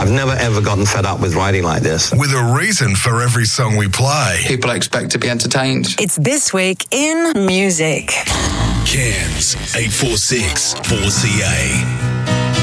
I've never ever gotten fed up with writing like this. With a reason for every song we play. People expect to be entertained. It's This Week in Music. Cairns 846 4CA.